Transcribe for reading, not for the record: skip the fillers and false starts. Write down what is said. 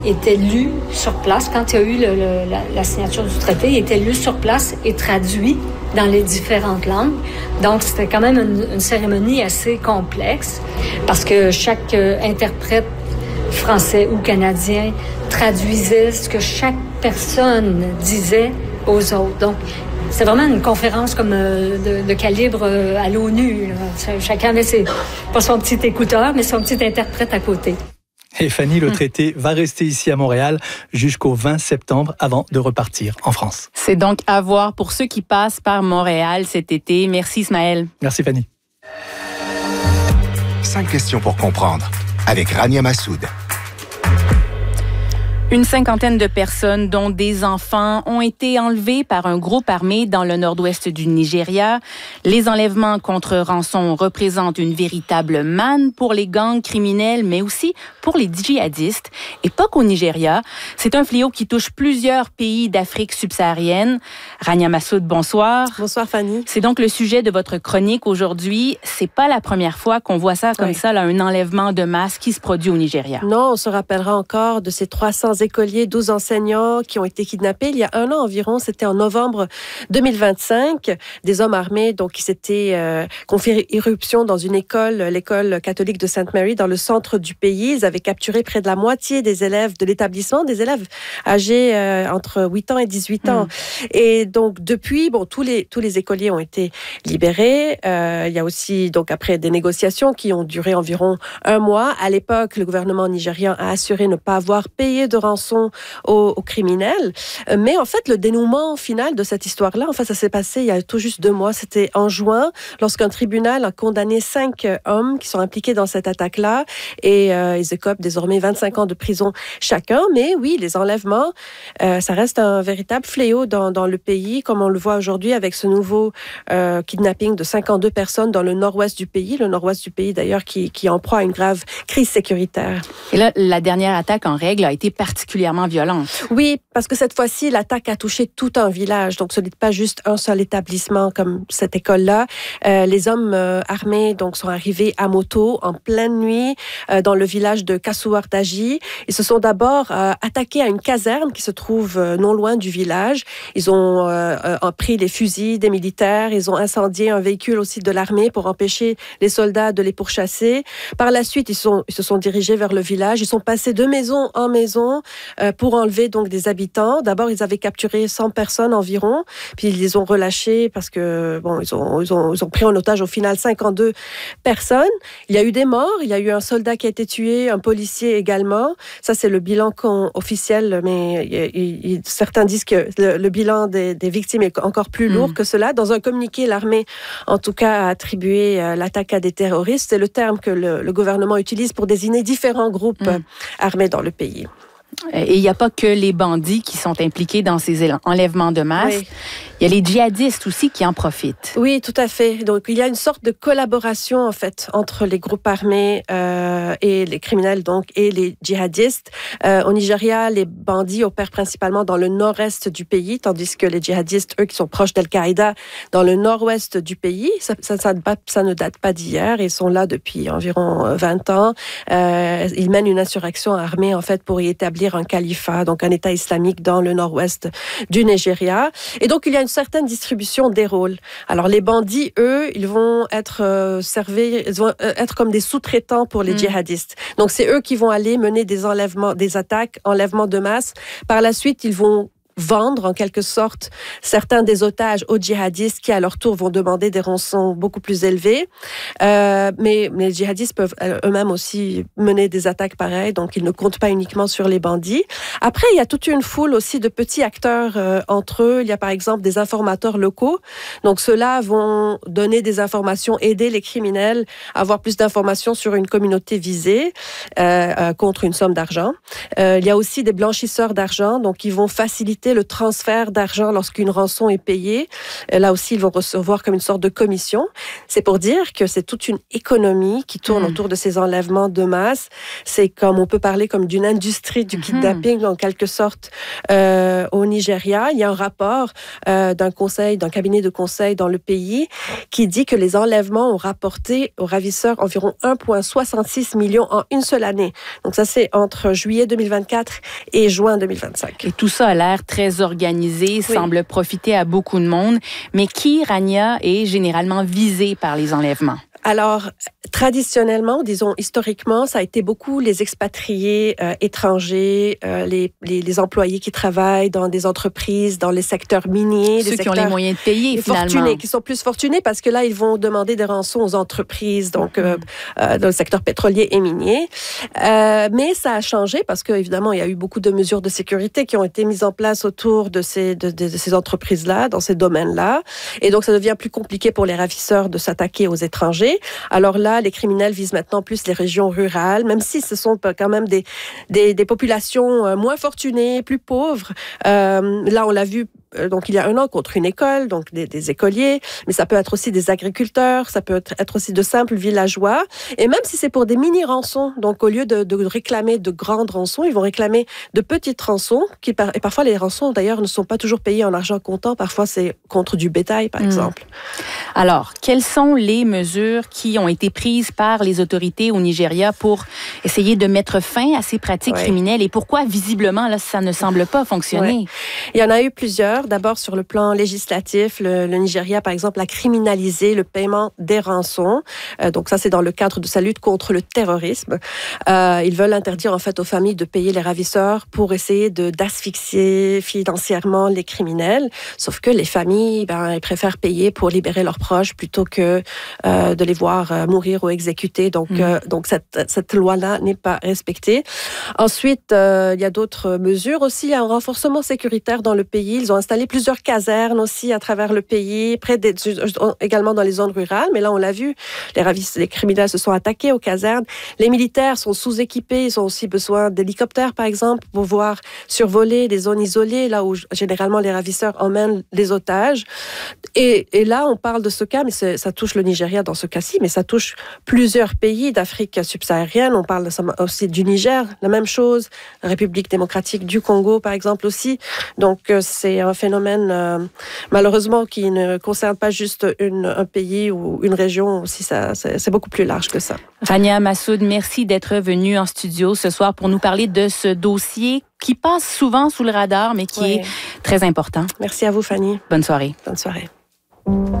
était lu sur place. Quand il y a eu la signature du traité, il était lu sur place et traduit dans les différentes langues. Donc, c'était quand même une cérémonie assez complexe parce que chaque interprète français ou canadien traduisait ce que chaque personne disait aux autres. Donc, c'est vraiment une conférence comme de calibre à l'ONU. Là. Chacun avait pas son petit écouteur, mais son petit interprète à côté. Et Fanny, le traité va rester ici à Montréal jusqu'au 20 septembre avant de repartir en France. C'est donc à voir pour ceux qui passent par Montréal cet été. Merci Ismaël. Merci Fanny. 5 questions pour comprendre avec Rania Massoud. Une cinquantaine de personnes, dont des enfants, ont été enlevés par un groupe armé dans le nord-ouest du Nigeria. Les enlèvements contre rançon représentent une véritable manne pour les gangs criminels, mais aussi pour les djihadistes. Et pas qu'au Nigeria. C'est un fléau qui touche plusieurs pays d'Afrique subsaharienne. Rania Massoud, bonsoir. Bonsoir Fanny. C'est donc le sujet de votre chronique aujourd'hui. C'est pas la première fois qu'on voit ça comme ça, là, un enlèvement de masse qui se produit au Nigeria. Non, on se rappellera encore de ces 300 écoliers, 12 enseignants qui ont été kidnappés il y a un an environ. C'était en novembre 2025. Des hommes armés donc qui s'étaient fait irruption dans une école, l'école catholique de Sainte Mary, dans le centre du pays. Ils avaient capturé près de la moitié des élèves de l'établissement, des élèves âgés entre 8 ans et 18 ans. Et donc depuis, tous les écoliers ont été libérés. Il y a aussi donc après des négociations qui ont duré environ un mois. À l'époque, le gouvernement nigérian a assuré ne pas avoir payé de rançon aux criminels. Mais en fait, le dénouement final de cette histoire-là, ça s'est passé il y a tout juste 2 mois. C'était en juin, lorsqu'un tribunal a condamné 5 hommes qui sont impliqués dans cette attaque-là. Et ils écopent désormais 25 ans de prison chacun. Mais oui, les enlèvements, ça reste un véritable fléau dans le pays, comme on le voit aujourd'hui avec ce nouveau kidnapping de 52 personnes dans le nord-ouest du pays. Le nord-ouest du pays, d'ailleurs, qui en proie à une grave crise sécuritaire. Et là, la dernière attaque en règle a été particulièrement violente. Oui, parce que cette fois-ci, l'attaque a touché tout un village. Donc, ce n'est pas juste un seul établissement comme cette école-là. Les hommes armés donc sont arrivés à moto en pleine nuit dans le village de Kasuwardaji. Ils se sont d'abord attaqués à une caserne qui se trouve non loin du village. Ils ont pris les fusils des militaires. Ils ont incendié un véhicule aussi de l'armée pour empêcher les soldats de les pourchasser. Par la suite, ils se sont dirigés vers le village. Ils sont passés de maison en maison pour enlever donc des habitants. D'abord, ils avaient capturé 100 personnes environ, puis ils les ont relâchés parce que ils ont pris en otage au final 52 personnes. Il y a eu des morts, il y a eu un soldat qui a été tué, un policier également. Ça, c'est le bilan officiel, mais certains disent que le bilan des victimes est encore plus lourd que cela. Dans un communiqué, l'armée, en tout cas, a attribué l'attaque à des terroristes. C'est le terme que le gouvernement utilise pour désigner différents groupes armés dans le pays. Et il n'y a pas que les bandits qui sont impliqués dans ces enlèvements de masse. Oui. Il y a les djihadistes aussi qui en profitent. Oui, tout à fait. Donc, il y a une sorte de collaboration, en fait, entre les groupes armés et les criminels, donc, et les djihadistes. Au Nigeria, les bandits opèrent principalement dans le nord-est du pays, tandis que les djihadistes, eux, qui sont proches d'Al-Qaïda, dans le nord-ouest du pays. Ça ne date pas d'hier. Ils sont là depuis environ 20 ans. Ils mènent une insurrection armée, en fait, pour y établir un califat, donc un État islamique dans le nord-ouest du Nigeria. Et donc, il y a une certaine distribution des rôles. Alors, les bandits, eux, ils vont être être comme des sous-traitants pour les djihadistes. Donc, c'est eux qui vont aller mener des enlèvements, des attaques, enlèvements de masse. Par la suite, ils vont vendre en quelque sorte certains des otages aux djihadistes qui à leur tour vont demander des rançons beaucoup plus élevées. Mais les djihadistes peuvent eux-mêmes aussi mener des attaques pareilles, donc ils ne comptent pas uniquement sur les bandits. Après, il y a toute une foule aussi de petits acteurs entre eux. Il y a par exemple des informateurs locaux. Donc ceux-là vont donner des informations, aider les criminels à avoir plus d'informations sur une communauté visée contre une somme d'argent. Il y a aussi des blanchisseurs d'argent, donc ils vont faciliter faciliter le transfert d'argent lorsqu'une rançon est payée. Là aussi, ils vont recevoir comme une sorte de commission. C'est pour dire que c'est toute une économie qui tourne autour de ces enlèvements de masse. C'est comme, on peut parler comme d'une industrie du kidnapping en quelque sorte au Nigeria. Il y a un rapport d'un cabinet de conseil dans le pays qui dit que les enlèvements ont rapporté aux ravisseurs environ 1,66 million en une seule année. Donc ça, c'est entre juillet 2024 et juin 2025. Et tout ça a l'air très organisé, semble profiter à beaucoup de monde. Mais qui, Rania, est généralement visé par les enlèvements? Alors, traditionnellement, disons historiquement, ça a été beaucoup les expatriés étrangers, les employés qui travaillent dans des entreprises, dans les secteurs miniers. Ceux qui ont les moyens de payer, finalement. Fortunés, qui sont plus fortunés parce que là, ils vont demander des rançons aux entreprises, donc dans le secteur pétrolier et minier. Mais ça a changé parce qu'évidemment, il y a eu beaucoup de mesures de sécurité qui ont été mises en place autour de ces entreprises-là, dans ces domaines-là. Et donc, ça devient plus compliqué pour les ravisseurs de s'attaquer aux étrangers. Alors là, les criminels visent maintenant plus les régions rurales, même si ce sont quand même des populations moins fortunées, plus pauvres. Là, on l'a vu donc il y a un an contre une école, donc des écoliers, mais ça peut être aussi des agriculteurs, ça peut être aussi de simples villageois. Et même si c'est pour des mini-rançons, donc au lieu de réclamer de grandes rançons, ils vont réclamer de petites rançons, et parfois les rançons d'ailleurs ne sont pas toujours payées en argent comptant, parfois c'est contre du bétail par exemple. Alors, quelles sont les mesures qui ont été prises par les autorités au Nigeria pour essayer de mettre fin à ces pratiques criminelles et pourquoi visiblement là ça ne semble pas fonctionner? Il y en a eu plusieurs. D'abord, sur le plan législatif, le Nigeria, par exemple, a criminalisé le paiement des rançons. Donc ça, c'est dans le cadre de sa lutte contre le terrorisme. Ils veulent interdire, en fait, aux familles de payer les ravisseurs pour essayer d'asphyxier financièrement les criminels. Sauf que les familles, ils préfèrent payer pour libérer leurs proches plutôt que de les voir mourir ou exécuter. Donc cette loi-là n'est pas respectée. Ensuite, il y a d'autres mesures aussi. Il y a un renforcement sécuritaire dans le pays. Ils ont installé plusieurs casernes aussi à travers le pays, également dans les zones rurales. Mais là, on l'a vu, les criminels se sont attaqués aux casernes. Les militaires sont sous-équipés. Ils ont aussi besoin d'hélicoptères, par exemple, pour pouvoir survoler des zones isolées, là où généralement les ravisseurs emmènent les otages. Et là, on parle de ce cas, mais ça touche le Nigeria dans ce cas-ci, mais ça touche plusieurs pays d'Afrique subsaharienne. On parle aussi du Niger, la même chose, la République démocratique du Congo, par exemple, aussi. Donc, c'est un phénomène, malheureusement, qui ne concerne pas juste un pays ou une région. Aussi, c'est beaucoup plus large que ça. Rania Massoud, merci d'être venue en studio ce soir pour nous parler de ce dossier qui passe souvent sous le radar, mais qui est très important. Merci à vous, Fanny. Bonne soirée. Bonne soirée.